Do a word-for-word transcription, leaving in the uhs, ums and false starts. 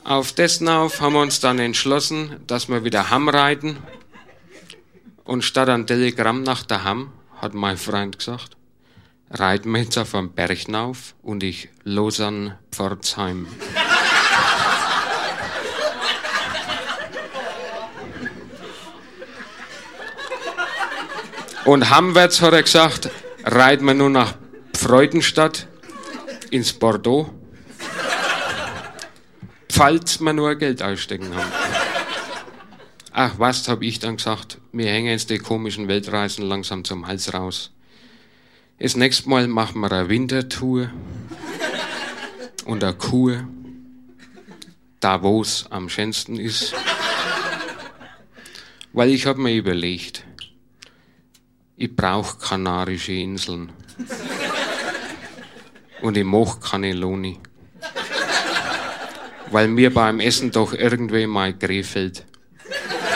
Auf dessen auf haben wir uns dann entschlossen, dass wir wieder heimreiten. Und statt ein Telegramm nach daheim, hat mein Freund gesagt, reiten wir jetzt auf einen Berg hinauf und ich los an Pforzheim. Und heimwärts hat er gesagt, reiten wir nur nach Freudenstadt ins Bordeaux, falls wir nur Geld ausstecken haben. Ach was, hab ich dann gesagt, wir hängen jetzt die komischen Weltreisen langsam zum Hals raus. Das nächste Mal machen wir eine Wintertour und eine Kur, da wo es am schönsten ist. Weil ich hab mir überlegt, ich brauch Kanarische Inseln. Und ich mach Cannelloni. Weil mir beim Essen doch irgendwie mal Krefeld